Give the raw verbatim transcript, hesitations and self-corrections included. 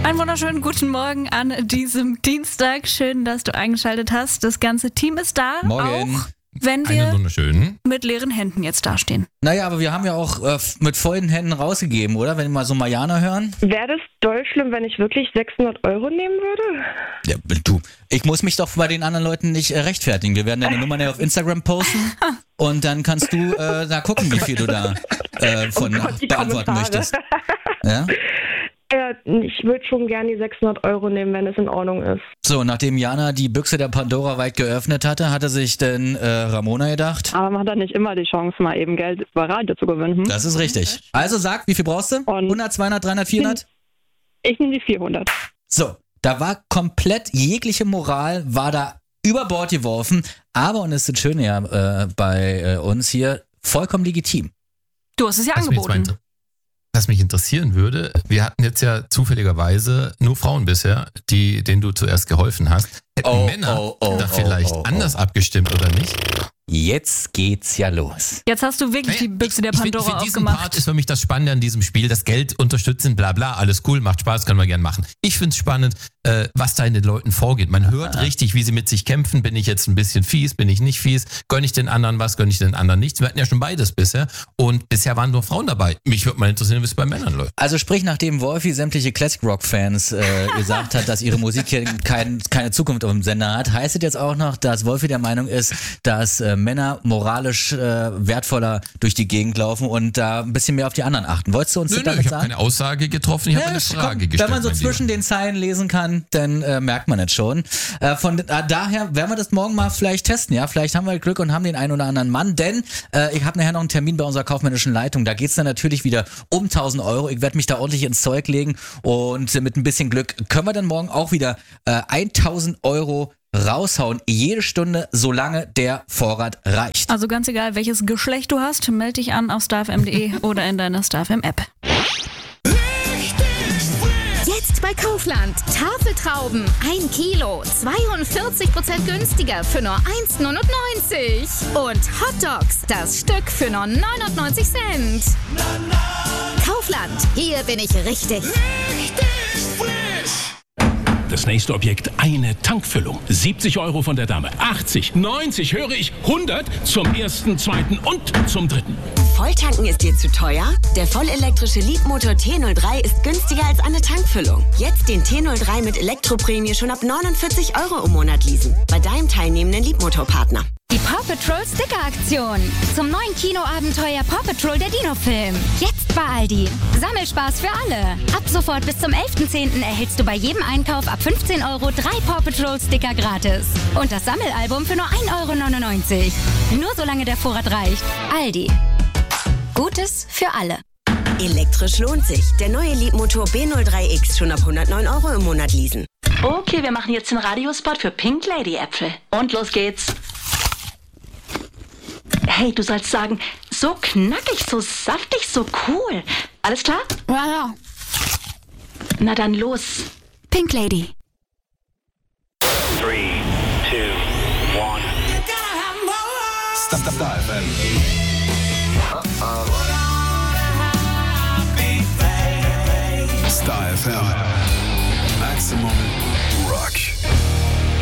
Einen wunderschönen guten Morgen an diesem Dienstag. Schön, dass du eingeschaltet hast. Das ganze Team ist da. Morgen. Auch wenn Einen wir wunderschönen. mit leeren Händen jetzt dastehen. Naja, aber wir haben ja auch äh, mit vollen Händen rausgegeben, oder? Wenn wir mal so Mariana hören. Wäre das doll schlimm, wenn ich wirklich sechshundert Euro nehmen würde? Ja, du, ich muss mich doch bei den anderen Leuten nicht äh, rechtfertigen. Wir werden deine Nummer ja auf Instagram posten und dann kannst du äh, da gucken, wie viel du da äh, von Oh Gott, die beantworten Kommentare. möchtest. Ja? Ja, ich würde schon gerne die sechshundert Euro nehmen, wenn es in Ordnung ist. So, nachdem Jana die Büchse der Pandora weit geöffnet hatte, hatte sich denn äh, Ramona gedacht? Aber man hat dann nicht immer die Chance, mal eben Geld über Radio zu gewinnen. Hm? Das ist richtig. Also sag, wie viel brauchst du? Und- hundert, zweihundert, dreihundert, vierhundert? Ich nehme die vierhundert. So, da war komplett jegliche Moral, war da über Bord geworfen, aber, und das ist das Schöne ja äh, bei äh, uns hier, vollkommen legitim. Du hast es ja Was mich, jetzt mal angeboten. inter- was mich interessieren würde, wir hatten jetzt ja zufälligerweise nur Frauen bisher, die, denen du zuerst geholfen hast. Hätten Oh, Männer oh, oh, da oh, vielleicht oh, oh. anders abgestimmt oder nicht? Jetzt geht's ja los. Jetzt hast du wirklich die Büchse der ich find- Pandora ich find, diesen aufgemacht. Part ist für mich das Spannende an diesem Spiel. Das Geld unterstützen, bla bla, alles cool, macht Spaß, können wir gern machen. Ich find's spannend, äh, was da in den Leuten vorgeht. Man hört richtig, wie sie mit sich kämpfen. Bin ich jetzt ein bisschen fies, bin ich nicht fies? Gönn ich den anderen was, gönn ich den anderen nichts? Wir hatten ja schon beides bisher und bisher waren nur Frauen dabei. Mich würde mal interessieren, wie es bei Männern läuft. Also sprich, nachdem Wolfi sämtliche Classic Rock Fans äh, gesagt hat, dass ihre Musik hier kein, keine Zukunft auf dem Sender hat, heißt es jetzt auch noch, dass Wolfi der Meinung ist, dass äh, Männer moralisch äh, wertvoller durch die Gegend laufen und da ein bisschen mehr auf die anderen achten. Wolltest du uns Nö, das nö, damit ich habe sagen? keine Aussage getroffen, ich habe Ja, eine komm, Frage gestellt. Wenn man so mein Lieber. zwischen den Zeilen lesen kann, dann äh, merkt man es schon. Äh, von äh, daher werden wir das morgen mal vielleicht testen, ja. Vielleicht haben wir Glück und haben den einen oder anderen Mann, denn äh, ich habe nachher noch einen Termin bei unserer kaufmännischen Leitung. Da geht's dann natürlich wieder um tausend Euro. Ich werde mich da ordentlich ins Zeug legen und äh, mit ein bisschen Glück können wir dann morgen auch wieder äh, tausend Euro raushauen. Jede Stunde, solange der Vorrat reicht. Also ganz egal, welches Geschlecht du hast, melde dich an auf starfm punkt de oder in deiner StarFM-App. Jetzt bei Kaufland. Tafeltrauben. ein Kilo. zweiundvierzig Prozent günstiger für nur eins neunundneunzig. Und Hotdogs. Das Stück für nur neunundneunzig Cent. Kaufland. Hier bin ich richtig. Das nächste Objekt, eine Tankfüllung. siebzig Euro von der Dame. achtzig, neunzig, höre ich, hundert zum ersten, zweiten und zum dritten. Volltanken ist dir zu teuer? Der vollelektrische Leapmotor T null drei ist günstiger als eine Tankfüllung. Jetzt den T null drei mit Elektroprämie schon ab neunundvierzig Euro im Monat leasen. Bei deinem teilnehmenden Leapmotor-Partner. Die Paw Patrol Sticker-Aktion. Zum neuen Kinoabenteuer Paw Patrol der Dino-Film. Jetzt bei Aldi. Sammelspaß für alle. Ab sofort bis zum elften zehnten erhältst du bei jedem Einkauf ab fünfzehn Euro drei Paw Patrol Sticker gratis. Und das Sammelalbum für nur ein Euro neunundneunzig. Nur solange der Vorrat reicht. Aldi. Gutes für alle. Elektrisch lohnt sich. Der neue Leapmotor B null drei X schon ab hundertneun Euro im Monat leasen. Okay, wir machen jetzt den Radiospot für Pink Lady Äpfel. Und los geht's. Hey, du sollst sagen, so knackig, so saftig, so cool. Alles klar? Ja, ja. Na dann los. Pink Lady. Three, two, one. Stop, stop, Star F M. Star F M. Maximum